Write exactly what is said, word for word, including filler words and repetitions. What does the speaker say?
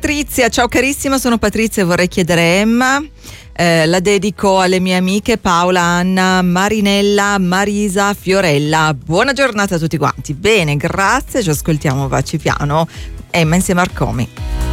Patrizia, ciao carissima, sono Patrizia e vorrei chiedere Emma. Eh, la dedico alle mie amiche Paola, Anna, Marinella, Marisa, Fiorella. Buona giornata a tutti quanti. Bene, grazie, ci ascoltiamo Baci Piano. Emma insieme a Arcomi.